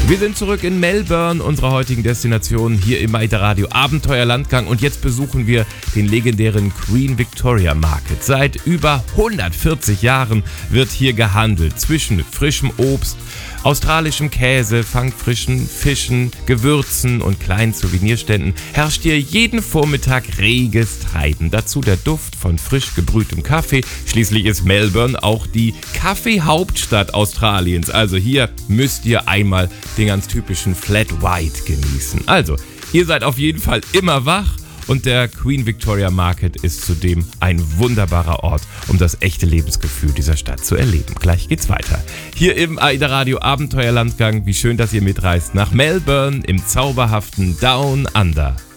Wir sind zurück in Melbourne, unserer heutigen Destination hier im AIDA Radio Abenteuerlandgang, und jetzt besuchen wir den legendären Queen Victoria Market. Seit über 140 Jahren wird hier gehandelt zwischen frischem Obst, australischem Käse, fangfrischen Fischen, Gewürzen und kleinen Souvenirständen herrscht hier jeden Vormittag reges Treiben. Dazu der Duft von frisch gebrühtem Kaffee. Schließlich ist Melbourne auch die Kaffeehauptstadt Australiens. Also hier müsst ihr einmal den ganz typischen Flat White genießen. Also, ihr seid auf jeden Fall immer wach. Und der Queen Victoria Market ist zudem ein wunderbarer Ort, um das echte Lebensgefühl dieser Stadt zu erleben. Gleich geht's weiter. Hier im AIDA Radio Abenteuerlandgang. Wie schön, dass ihr mitreist nach Melbourne im zauberhaften Down Under.